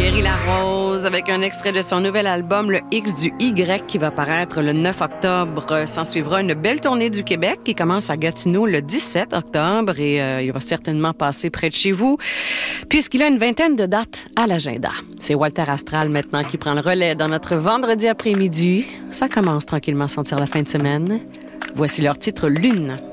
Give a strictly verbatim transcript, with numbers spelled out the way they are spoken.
Valérie Larose avec un extrait de son nouvel album, le X du Y, qui va paraître le neuf octobre. S'en suivra une belle tournée du Québec qui commence à Gatineau le dix-sept octobre et euh, il va certainement passer près de chez vous puisqu'il a une vingtaine de dates à l'agenda. C'est Walter Astral maintenant qui prend le relais dans notre vendredi après-midi. Ça commence tranquillement à sentir la fin de semaine. Voici leur titre Lune.